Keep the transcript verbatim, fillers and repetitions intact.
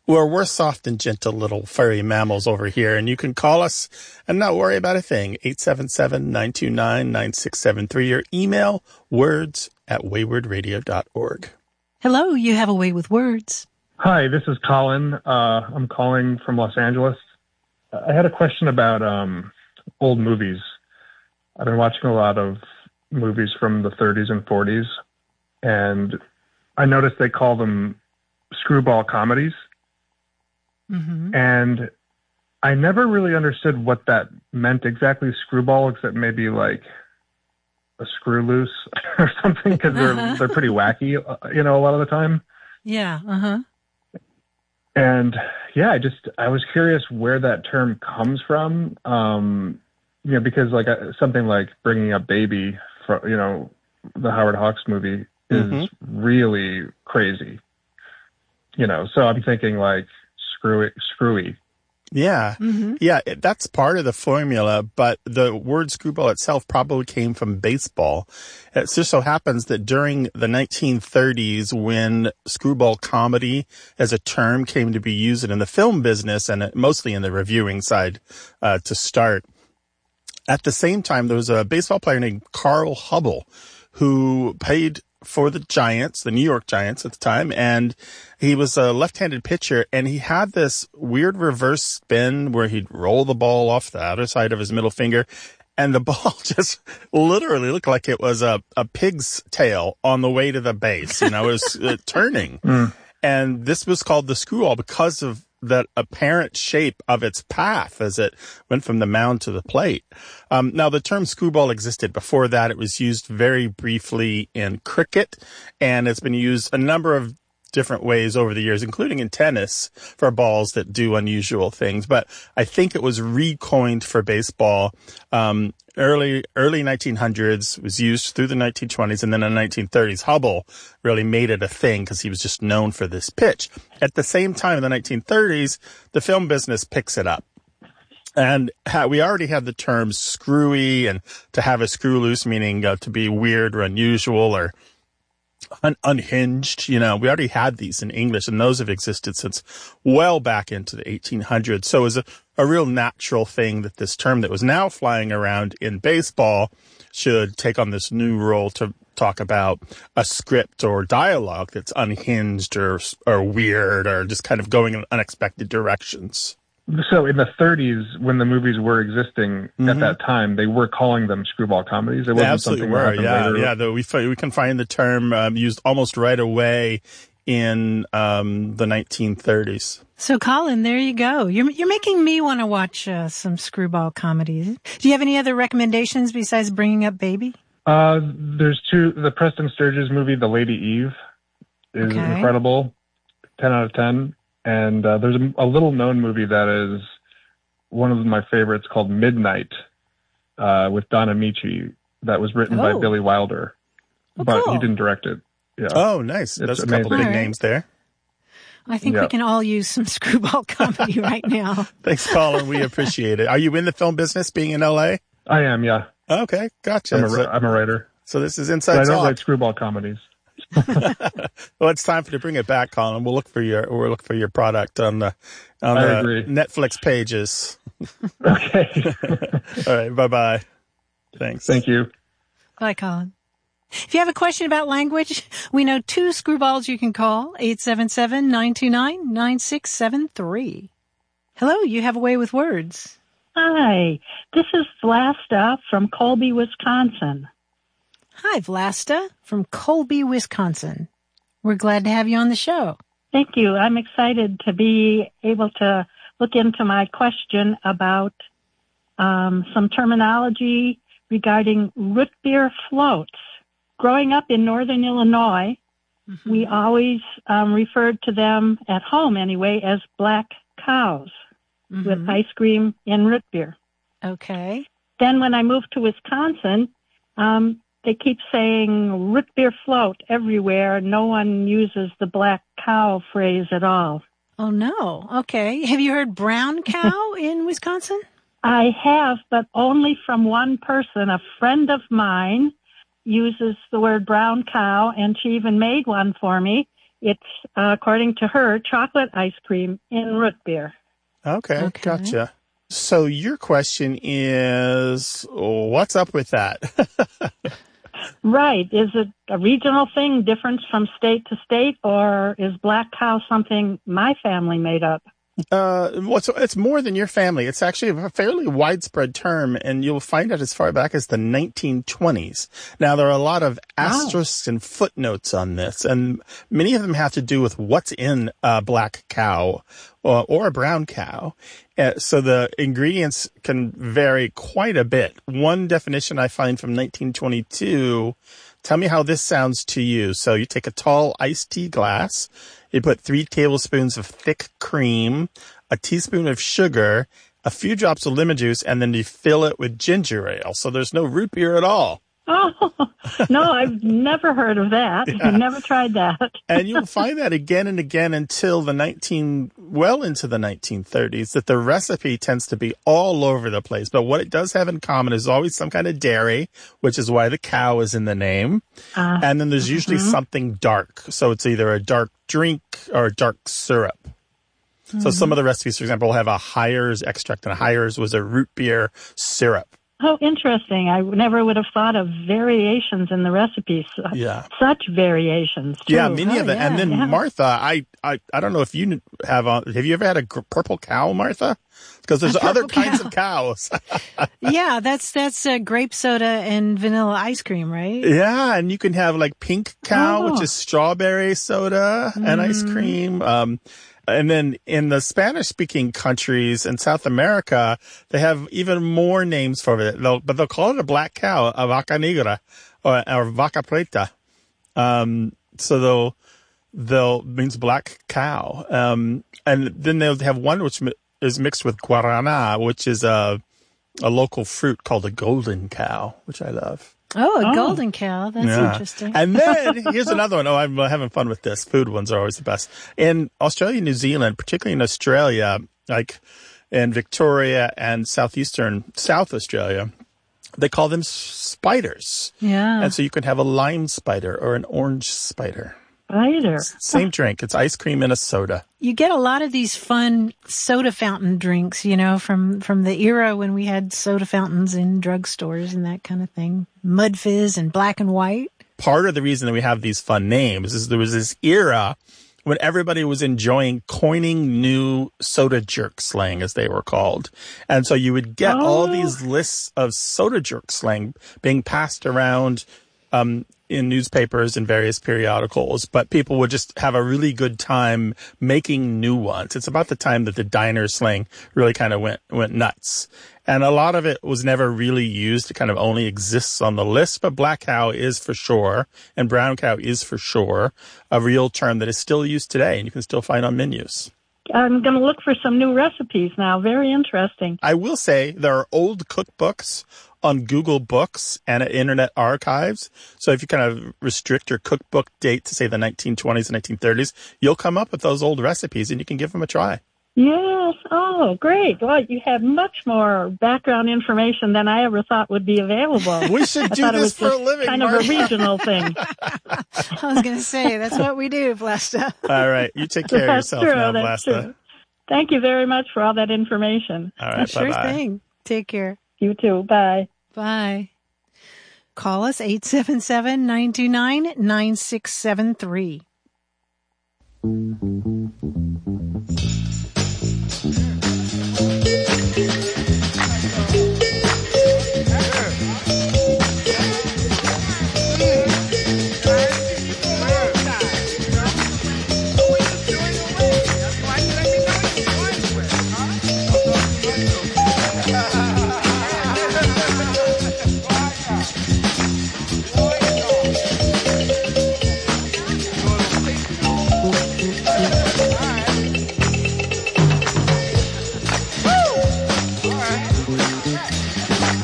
Well, we're soft and gentle little furry mammals over here, and you can call us and not worry about a thing. eight seven seven, nine two nine, nine six seven three or email words at wayward radio dot org. Hello, you have a way with words. Hi, this is Colin. Uh, I'm calling from Los Angeles. I had a question about um, old movies. I've been watching a lot of movies from the thirties and forties, and I noticed they call them screwball comedies. Mm-hmm. And I never really understood what that meant exactly, screwball, except maybe like a screw loose or something, because they're, uh-huh. they're pretty wacky, you know, a lot of the time. Yeah, uh-huh. And yeah, I just, I was curious where that term comes from, um, you know, because like uh, something like Bringing Up Baby, for, you know, the Howard Hawks movie is mm-hmm. really crazy, you know, so I'm thinking like screwy, screwy. Yeah. Mm-hmm. Yeah, it, that's part of the formula, but the word screwball itself probably came from baseball. It just so happens that during the nineteen thirties, when screwball comedy as a term came to be used in the film business and mostly in the reviewing side uh, to start, at the same time, there was a baseball player named Carl Hubble who played for the Giants, the New York Giants at the time, and he was a left-handed pitcher, and he had this weird reverse spin where he'd roll the ball off the outer side of his middle finger, and the ball just literally looked like it was a, a pig's tail on the way to the base. You know, it was uh, turning. Mm. And this was called the screwball because of that apparent shape of its path as it went from the mound to the plate. Um, now, the term screwball existed before that. It was used very briefly in cricket, and it's been used a number of different ways over the years, including in tennis, for balls that do unusual things. But I think it was recoined for baseball um, early early nineteen hundreds, was used through the nineteen twenties, and then in the nineteen thirties, Hubble really made it a thing because he was just known for this pitch. At the same time, in the nineteen thirties, the film business picks it up. And ha- we already had the terms screwy and to have a screw loose, meaning uh, to be weird or unusual or Un- unhinged. You know, we already had these in English, and those have existed since well back into the eighteen hundreds. So it was a, a real natural thing that this term that was now flying around in baseball should take on this new role to talk about a script or dialogue that's unhinged or or weird or just kind of going in unexpected directions. So in the thirties, when the movies were existing mm-hmm. at that time, they were calling them screwball comedies. It wasn't they absolutely something were. that Yeah, later. yeah. The, we we can find the term um, used almost right away in um, the nineteen thirties. So, Colin, there you go. You're you're making me want to watch uh, some screwball comedies. Do you have any other recommendations besides Bringing Up Baby? Uh, there's two. The Preston Sturges movie, The Lady Eve, is okay. incredible. ten out of ten. And uh, there's a, a little-known movie that is one of my favorites called Midnight uh, with Don Amici that was written oh. by Billy Wilder. Oh, but cool. he didn't direct it. Yeah. Oh, nice. It's That's amazing. a couple big right. names there. I think yep. we can all use some screwball comedy right now. Thanks, Colin. We appreciate it. Are you in the film business, being in L A? I am, yeah. Okay, gotcha. I'm a, so, I'm a writer. So this is Inside but I don't Talk. write screwball comedies. Well, it's time for to bring it back, Colin. We'll look for your we'll look for your product on the on I the agree. Netflix pages. Okay. All right. Bye bye. Thanks. Thank you. Bye, Colin. If you have a question about language, we know two screwballs you can call, eight seven seven, nine two nine, nine six seven three. Hello, you have a way with words. Hi, this is Vlasta from Colby, Wisconsin. Hi, Vlasta from Colby, Wisconsin. We're glad to have you on the show. Thank you. I'm excited to be able to look into my question about um, some terminology regarding root beer floats. Growing up in northern Illinois, mm-hmm. we always um, referred to them, at home anyway, as black cows mm-hmm. with ice cream and root beer. Okay. Then when I moved to Wisconsin, um, they keep saying root beer float everywhere. No one uses the black cow phrase at all. Oh, no. Okay. Have you heard brown cow in Wisconsin? I have, but only from one person. A friend of mine uses the word brown cow, and she even made one for me. it's, uh, according to her, chocolate ice cream in root beer. Okay, Okay. gotcha. So your question is, what's up with that? Right. Is it a regional thing, difference from state to state, or is black cow something my family made up? Uh, well, so it's more than your family. It's actually a fairly widespread term, and you'll find it as far back as the nineteen twenties. Now, there are a lot of asterisks wow. and footnotes on this, and many of them have to do with what's in a black cow or, or a brown cow. Uh, so the ingredients can vary quite a bit. One definition I find from nineteen twenty-two, tell me how this sounds to you. So you take a tall iced tea glass, you put three tablespoons of thick cream, a teaspoon of sugar, a few drops of lemon juice, and then you fill it with ginger ale. So there's no root beer at all. Oh, no, I've never heard of that. Yeah. Never tried that. And you'll find that again and again until the nineteen, well into the nineteen thirties, that the recipe tends to be all over the place. But what it does have in common is always some kind of dairy, which is why the cow is in the name. Uh, and then there's usually mm-hmm. something dark. So it's either a dark drink or a dark syrup. Mm-hmm. So some of the recipes, for example, have a Hires extract, and a Hires was a root beer syrup. Oh, interesting. I never would have thought of variations in the recipes. Yeah. Such variations, too. Yeah, many oh, of them. Yeah, and then yeah. Martha, I, I, I don't know if you have, uh, have you ever had a gr- purple cow, Martha? Because there's other kinds cow. of cows. Yeah, that's, that's uh, grape soda and vanilla ice cream, right? Yeah, and you can have like pink cow, Oh. which is strawberry soda mm. and ice cream. Um, And then in the Spanish-speaking countries in South America, they have even more names for it. They'll, but they'll call it a black cow, a vaca negra, or, or vaca preta. Um, so they'll, they'll means black cow. Um, and then they'll have one which is mixed with guarana, which is a a local fruit called a golden cow, which I love. Oh, a Oh. golden cow. That's Yeah. interesting. And then here's another one. Oh, I'm having fun with this. Food ones are always the best. In Australia, New Zealand, particularly in Australia, like in Victoria and southeastern South Australia, they call them spiders. Yeah. And so you can have a lime spider or an orange spider. Spider. Same drink. It's ice cream in a soda. You get a lot of these fun soda fountain drinks, you know, from, from the era when we had soda fountains in drugstores and that kind of thing. Mud Fizz and Black and White. Part of the reason that we have these fun names is there was this era when everybody was enjoying coining new soda jerk slang, as they were called. And so you would get Oh. all these lists of soda jerk slang being passed around um, in newspapers and various periodicals, but people would just have a really good time making new ones. It's about the time that the diner slang really kind of went went nuts. And a lot of it was never really used. It kind of only exists on the list, but black cow is for sure, and brown cow is for sure a real term that is still used today, and you can still find on menus. I'm going to look for some new recipes now. Very interesting. I will say there are old cookbooks on Google Books and at Internet Archives. So if you kind of restrict your cookbook date to, say, the nineteen twenties and nineteen thirties, you'll come up with those old recipes and you can give them a try. Yes. Oh, great. Well, you have much more background information than I ever thought would be available. We should I do thought it this was for a just living, kind of Martha. a regional thing. I was going to say, that's what we do, Vlasta. All right. You take care of That's yourself true. now, That's Vlasta. true. Thank you very much for all that information. All right. Sure Bye-bye. thing. Take care. You too. Bye. Bye. Call us eight seven seven, nine two nine, nine six seven three.